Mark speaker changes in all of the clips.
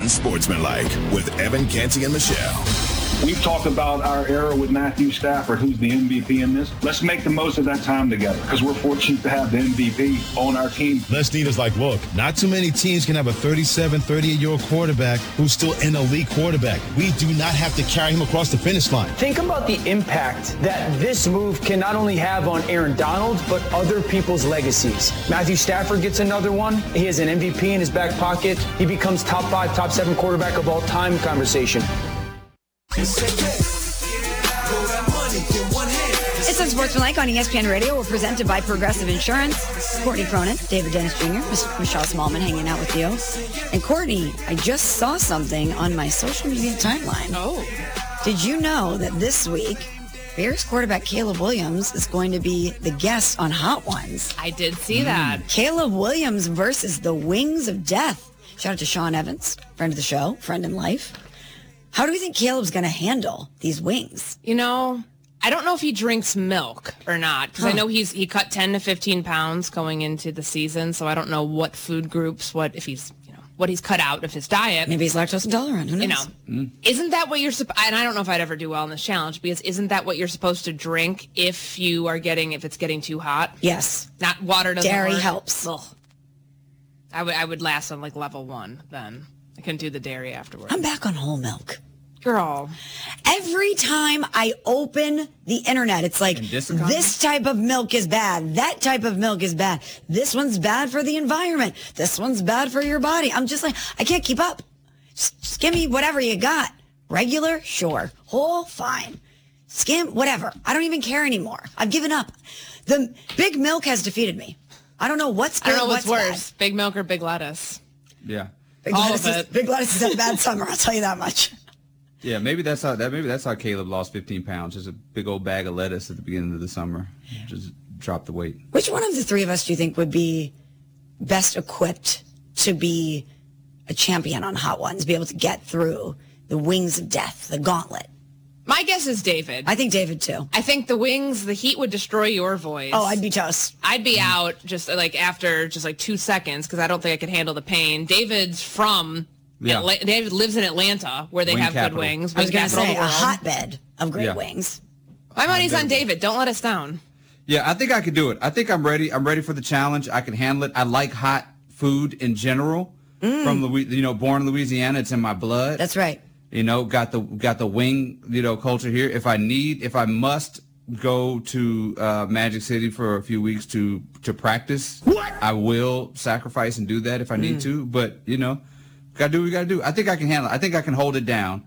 Speaker 1: Unsportsmanlike with Evan Canty and Michelle.
Speaker 2: We've talked about our era with Matthew Stafford, who's the MVP in this. Let's make the most of that time together because we're fortunate to have the MVP on our team.
Speaker 3: Les Snead is like, look, not too many teams can have a 37, 38-year-old quarterback who's still an elite quarterback. We do not have to carry him across the finish line.
Speaker 4: Think about the impact that this move can not only have on Aaron Donald, but other people's legacies. Matthew Stafford gets another one. He has an MVP in his back pocket. He becomes top 5, top 7 quarterback of all time conversation.
Speaker 5: It's Unsportsmanlike on ESPN Radio. We're presented by Progressive Insurance. Courtney Cronin, David Dennis Jr., Michelle Smallman hanging out with you. And Courtney, I just saw something on my social media timeline.
Speaker 6: Oh.
Speaker 5: Did you know that this week, Bears quarterback Caleb Williams is going to be the guest on Hot Ones?
Speaker 6: I did see that.
Speaker 5: Caleb Williams versus the Wings of Death. Shout out to Sean Evans, friend of the show, friend in life. How do we think Caleb's going to handle these wings?
Speaker 6: You know, I don't know if he drinks milk or not because I know he cut 10 to 15 pounds going into the season. So I don't know what food groups, what he's cut out of his diet.
Speaker 5: Maybe he's lactose intolerant. Who knows?
Speaker 6: Isn't that what you're supposed? And I don't know if I'd ever do well in this challenge because isn't that what you're supposed to drink if it's getting too hot?
Speaker 5: Yes.
Speaker 6: Not water doesn't
Speaker 5: Dairy
Speaker 6: work.
Speaker 5: helps.
Speaker 6: Ugh. I would last on like level 1 then. I couldn't do the dairy afterwards.
Speaker 5: I'm back on whole milk.
Speaker 6: Girl.
Speaker 5: Every time I open the internet, it's like, this type of milk is bad. That type of milk is bad. This one's bad for the environment. This one's bad for your body. I'm just like, I can't keep up. Just give me whatever you got. Regular? Sure. Whole? Fine. Skim? Whatever. I don't even care anymore. I've given up. The big milk has defeated me. I don't know what's good,
Speaker 6: I don't know what's worse,
Speaker 5: bad.
Speaker 6: big milk or big lettuce.
Speaker 7: Yeah.
Speaker 5: Big lettuce is a bad summer, I'll tell you that much.
Speaker 7: Yeah, maybe that's how Caleb lost 15 pounds. Just a big old bag of lettuce at the beginning of the summer. Just dropped the weight.
Speaker 5: Which one of the three of us do you think would be best equipped to be a champion on Hot Ones, be able to get through the Wings of Death, the gauntlet?
Speaker 6: My guess is David.
Speaker 5: I think David, too.
Speaker 6: I think the heat would destroy your voice.
Speaker 5: Oh, I'd be toast.
Speaker 6: I'd be out just like after 2 seconds because I don't think I could handle the pain. David's from...
Speaker 7: Yeah.
Speaker 6: David lives in Atlanta where they have
Speaker 7: capital.
Speaker 6: good wings.
Speaker 5: I was going to say a hotbed of great wings.
Speaker 6: My money's on David. Don't let us down.
Speaker 7: Yeah, I think I could do it. I think I'm ready. I'm ready for the challenge. I can handle it. I like hot food in general. From born in Louisiana, it's in my blood.
Speaker 5: That's right.
Speaker 7: Got the wing, culture here. If I must go to Magic City for a few weeks to practice, I will sacrifice and do that if I need to. But gotta do what we gotta do. I think I can handle it. I think I can hold it down.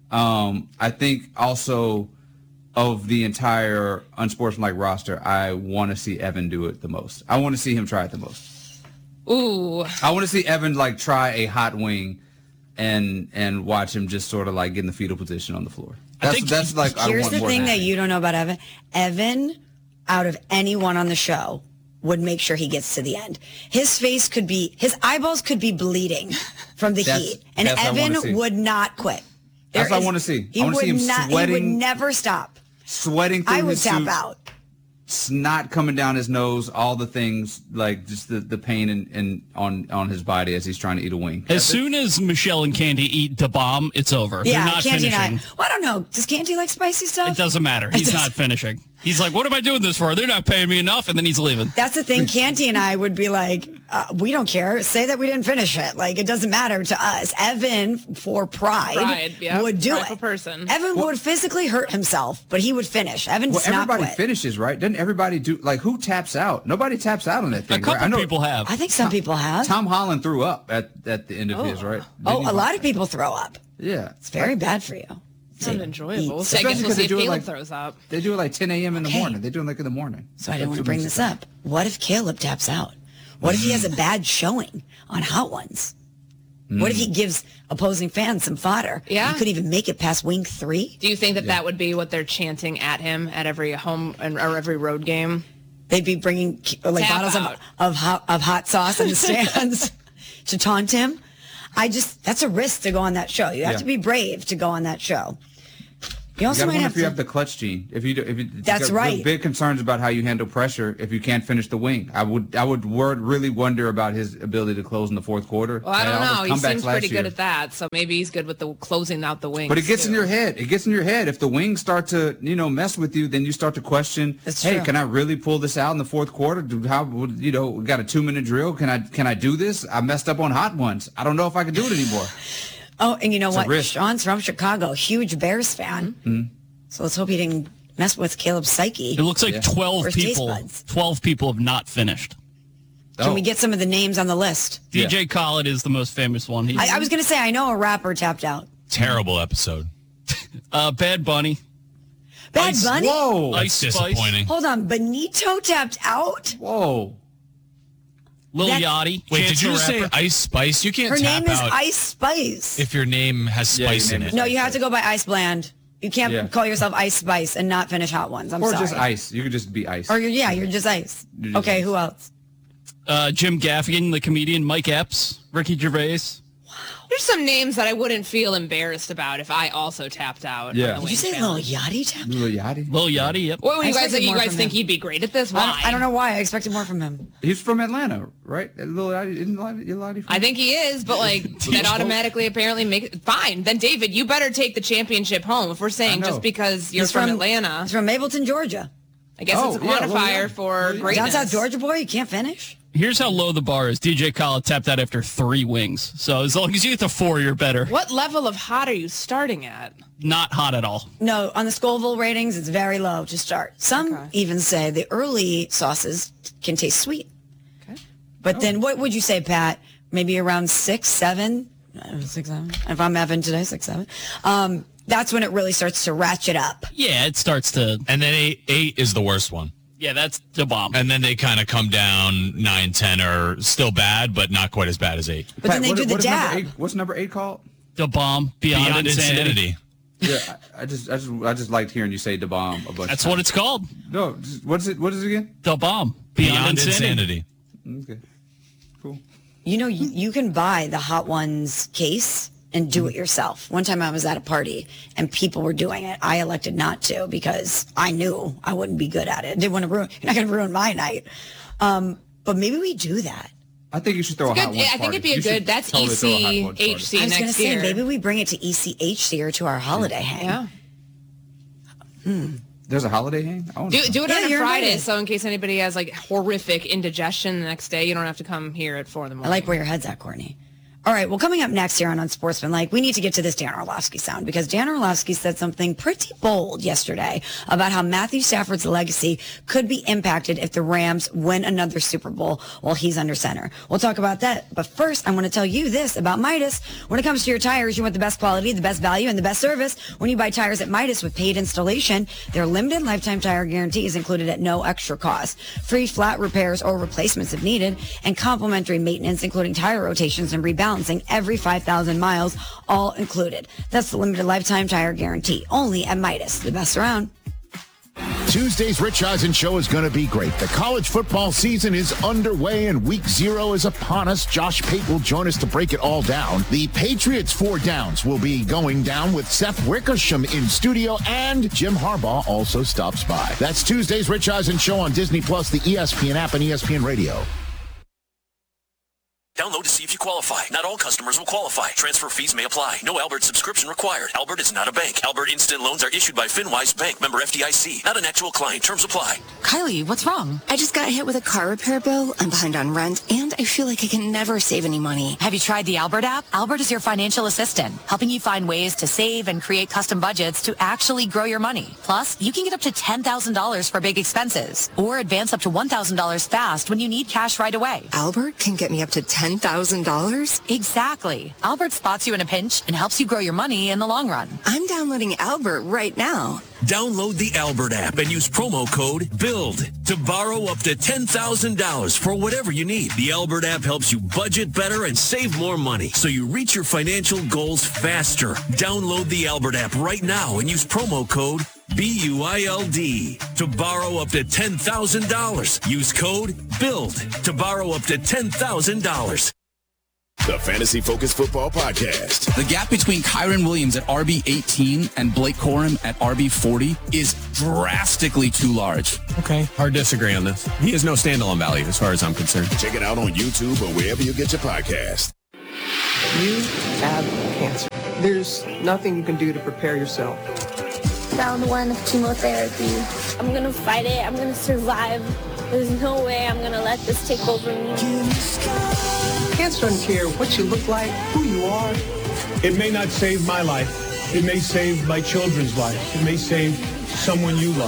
Speaker 7: I think also of the entire Unsportsmanlike roster, I want to see Evan do it the most. I want to see him try it the most.
Speaker 6: Ooh.
Speaker 7: I want to see Evan try a hot wing and watch him just sort of get in the fetal position on the floor. That's like
Speaker 5: here's the thing that you don't know about Evan. Evan, out of anyone on the show, would make sure he gets to the end. His eyeballs could be bleeding from the heat. And Evan would not quit.
Speaker 7: That's what I want to see. I want to see him sweating.
Speaker 5: He would never stop.
Speaker 7: Sweating through his suit.
Speaker 5: I would tap out.
Speaker 7: Snot coming down his nose, all the things, just the pain on his body as he's trying to eat a wing.
Speaker 8: As soon as Michelle and Candy eat the bomb, it's over.
Speaker 5: Yeah,
Speaker 8: they're not
Speaker 5: Candy
Speaker 8: finishing.
Speaker 5: and I. Well, I don't know. Does Candy like spicy stuff?
Speaker 8: It doesn't matter. He's not finishing. He's like, what am I doing this for? They're not paying me enough, and then he's leaving.
Speaker 5: That's the thing. Candy and I would be like, we don't care. Say that we didn't finish it. It doesn't matter to us. Evan, for pride would do it.
Speaker 6: Person.
Speaker 5: Evan would physically hurt himself, but he would finish. Evan does not
Speaker 7: everybody
Speaker 5: quit.
Speaker 7: finishes, right? Doesn't everybody do, who taps out? Nobody taps out on that thing,
Speaker 8: A couple people have.
Speaker 5: I think some people have.
Speaker 7: Tom Holland threw up at the end of his, right?
Speaker 5: A lot of people throw up.
Speaker 7: Yeah.
Speaker 5: It's very bad for you.
Speaker 6: It's not enjoyable.
Speaker 5: So
Speaker 6: I guess we'll see if Caleb throws up.
Speaker 7: They do it 10 a.m. in the morning. They do it in the morning.
Speaker 5: So I didn't want to bring this up. What if Caleb taps out? What if he has a bad showing on Hot Ones? What if he gives opposing fans some fodder?
Speaker 6: Yeah.
Speaker 5: He couldn't even make it past wing 3.
Speaker 6: Do you think that would be what they're chanting at him at every home or every road game?
Speaker 5: They'd be bringing bottles of hot sauce in the stands to taunt him. That's a risk to go on that show. You have to be brave to go on that show. You also
Speaker 7: gotta
Speaker 5: might
Speaker 7: wonder
Speaker 5: have
Speaker 7: if you
Speaker 5: to.
Speaker 7: have the clutch gene. If you
Speaker 5: That's
Speaker 7: got
Speaker 5: right.
Speaker 7: Big concerns about how you handle pressure if you can't finish the wing. I would really wonder about his ability to close in the fourth quarter.
Speaker 6: Well, I don't know. He seems pretty good
Speaker 7: year.
Speaker 6: at that, so maybe he's good with the closing out the wings.
Speaker 7: But it gets
Speaker 6: too.
Speaker 7: in your head. It gets in your head. If the wings start to, mess with you, then you start to question,
Speaker 5: That's
Speaker 7: hey,
Speaker 5: true.
Speaker 7: can I really pull this out in the fourth quarter? We got a 2-minute drill. Can I do this? I messed up on hot ones. I don't know if I can do it anymore.
Speaker 5: Oh, and you know
Speaker 7: It's a
Speaker 5: what?
Speaker 7: risk.
Speaker 5: Sean's from Chicago, huge Bears fan.
Speaker 7: Mm-hmm.
Speaker 5: So let's hope he didn't mess with Caleb's psyche.
Speaker 8: It looks like 12
Speaker 5: Or his taste
Speaker 8: people.
Speaker 5: buds.
Speaker 8: 12 people have not finished.
Speaker 5: Can we get some of the names on the list?
Speaker 8: DJ Khaled is the most famous one.
Speaker 5: I was going to say, I know a rapper tapped out.
Speaker 9: Terrible episode.
Speaker 8: Bad Bunny.
Speaker 5: Bad Bunny?
Speaker 7: Whoa.
Speaker 8: Ice
Speaker 9: That's
Speaker 8: Spice.
Speaker 9: disappointing.
Speaker 5: Hold on. Benito tapped out?
Speaker 7: Whoa.
Speaker 8: Lil
Speaker 5: That-
Speaker 8: Yachty.
Speaker 9: Wait,
Speaker 8: Chance
Speaker 9: did you
Speaker 8: the
Speaker 9: just say
Speaker 8: Rapper.
Speaker 9: Ice Spice? You can't
Speaker 5: Her
Speaker 9: tap
Speaker 5: name is
Speaker 9: out
Speaker 5: Ice Spice.
Speaker 9: if your name has
Speaker 7: Yeah,
Speaker 9: spice
Speaker 7: your
Speaker 9: in
Speaker 7: name
Speaker 9: it.
Speaker 7: is-
Speaker 5: No, you have to go by Ice Bland. You can't
Speaker 7: Yeah.
Speaker 5: call yourself Ice Spice and not finish hot ones. I'm
Speaker 7: Or
Speaker 5: sorry.
Speaker 7: just ice. You could just be ice.
Speaker 5: Or you're just ice.
Speaker 7: You're just
Speaker 5: Okay,
Speaker 7: ice.
Speaker 5: who else?
Speaker 8: Jim Gaffigan, the comedian. Mike Epps. Ricky Gervais.
Speaker 6: There's some names that I wouldn't feel embarrassed about if I also tapped out.
Speaker 7: Yeah.
Speaker 6: on the
Speaker 5: Did you
Speaker 6: wing
Speaker 5: say Lil
Speaker 6: challenge.
Speaker 5: Yachty tapped out?
Speaker 7: Lil Yachty.
Speaker 8: Lil Yachty, yep.
Speaker 6: What,
Speaker 5: I
Speaker 6: you guys
Speaker 5: expected
Speaker 6: you
Speaker 5: more
Speaker 6: guys
Speaker 5: from
Speaker 6: think
Speaker 5: him.
Speaker 6: he'd be great at this? Why?
Speaker 5: I don't know why. I expected more from him.
Speaker 7: He's from Atlanta, right? Lil Yachty, isn't Lil Yachty from
Speaker 6: I think he is, but that automatically apparently makes it fine. Then David, you better take the championship home. If we're saying
Speaker 7: I know.
Speaker 6: just because you're
Speaker 5: He's
Speaker 6: from Atlanta,
Speaker 5: He's from Mableton, Georgia.
Speaker 6: I guess
Speaker 7: Oh,
Speaker 6: it's a
Speaker 7: yeah, well,
Speaker 6: quantifier
Speaker 7: yeah.
Speaker 6: for
Speaker 5: Down
Speaker 6: greatness.
Speaker 5: South Georgia boy, you can't finish.
Speaker 8: Here's how low the bar is. DJ Khaled tapped out after 3 wings. So as long as you get to 4, you're better.
Speaker 6: What level of hot are you starting at?
Speaker 8: Not hot at all.
Speaker 5: No, on the Scoville ratings, it's very low to start. Some even say the early sauces can taste sweet.
Speaker 6: Okay.
Speaker 5: But then what would you say, Pat? Maybe around 6, 7? 6, 7. If I'm Evan today, 6, 7. That's when it really starts to ratchet up.
Speaker 8: Yeah, it starts to...
Speaker 9: And then 8 is the worst one.
Speaker 8: Yeah, that's the bomb.
Speaker 9: And then they kind of come down. 9, 10 are still bad, but not quite as bad as 8.
Speaker 5: But then they do the
Speaker 7: what is number
Speaker 5: dab.
Speaker 7: 8? What's number 8 called?
Speaker 8: The bomb. Beyond insanity.
Speaker 7: Yeah, I just liked hearing you say the bomb a bunch.
Speaker 8: That's
Speaker 7: of
Speaker 8: what
Speaker 7: times.
Speaker 8: it's called.
Speaker 7: No, what is it again?
Speaker 8: The bomb.
Speaker 9: Beyond insanity.
Speaker 7: Okay, cool.
Speaker 5: You know, you can buy the Hot Ones case and do it yourself. One time I was at a party and people were doing it. I elected not to because I knew I wouldn't be good at it. I didn't want to ruin. You're not going to ruin my night. But maybe we do that.
Speaker 7: I think you should throw a
Speaker 6: Good.
Speaker 7: hot ones
Speaker 6: I think it'd be a
Speaker 7: You should
Speaker 6: good. That's
Speaker 7: totally throw a hot ones party.
Speaker 6: ECHC
Speaker 5: I was going to
Speaker 6: next
Speaker 5: say
Speaker 6: year.
Speaker 5: maybe we bring it to ECH here to our holiday hang.
Speaker 6: Yeah.
Speaker 7: There's a holiday hang? I wanna
Speaker 6: Do it
Speaker 5: Yeah,
Speaker 6: on a
Speaker 5: you're
Speaker 6: Friday,
Speaker 5: invited.
Speaker 6: so in case anybody has like horrific indigestion the next day, you don't have to come here at 4 in the
Speaker 5: I
Speaker 6: morning.
Speaker 5: like where your head's at, Courtney. All right, well, coming up next here on Unsportsmanlike, we need to get to this Dan Orlovsky sound because Dan Orlovsky said something pretty bold yesterday about how Matthew Stafford's legacy could be impacted if the Rams win another Super Bowl while he's under center. We'll talk about that. But first, I want to tell you this about Midas. When it comes to your tires, you want the best quality, the best value, and the best service. When you buy tires at Midas with paid installation, their limited lifetime tire guarantee is included at no extra cost. Free flat repairs or replacements if needed, and complimentary maintenance, including tire rotations and rebalancing every 5,000 miles, all included. That's the limited lifetime tire guarantee, only at Midas, the best around.
Speaker 10: Tuesday's Rich Eisen show is going to be great. The college football season is underway and week 0 is upon us. Josh Pate will join us to break it all down. The Patriots 4 downs will be going down with Seth Wickersham in studio, and Jim Harbaugh also stops by. That's Tuesday's Rich Eisen show on Disney Plus, the ESPN app, and ESPN Radio.
Speaker 11: Download to see if you qualify. Not all customers will qualify. Transfer fees may apply. No Albert subscription required. Albert is not a bank. Albert Instant Loans are issued by FinWise Bank, member FDIC. Not an actual client. Terms apply.
Speaker 12: Kylie, what's wrong? I just got hit with a car repair bill. I'm behind on rent, and I feel like I can never save any money.
Speaker 13: Have you tried the Albert app? Albert is your financial assistant, helping you find ways to save and create custom budgets to actually grow your money. Plus, you can get up to $10,000 for big expenses, or advance up to $1,000 fast when you need cash right away.
Speaker 12: Albert can get me up to $10,000?
Speaker 13: Exactly. Albert spots you in a pinch and helps you grow your money in the long run.
Speaker 12: I'm downloading Albert right now.
Speaker 11: Download the Albert app and use promo code BUILD to borrow up to $10,000 for whatever you need. The Albert app helps you budget better and save more money so you reach your financial goals faster. Download the Albert app right now and use promo code BUILD to borrow up to $10,000. Use code BUILD to borrow up to $10,000.
Speaker 1: the Fantasy Focus Football Podcast.
Speaker 14: The gap between Kyron Williams at RB 18 and Blake Corum at RB 40 is drastically too large.
Speaker 15: Okay, hard to disagree on this. He has no standalone value as far as I'm concerned.
Speaker 1: Check it out on YouTube or wherever you get your podcast.
Speaker 16: You have cancer. There's nothing you can do to prepare yourself.
Speaker 17: Round 1 of chemotherapy. I'm going to fight it. I'm going to survive. There's no way I'm going to let this take over me.
Speaker 16: Cancer doesn't care what you look like, who you are.
Speaker 18: It may not save my life. It may save my children's lives. It may save someone you love.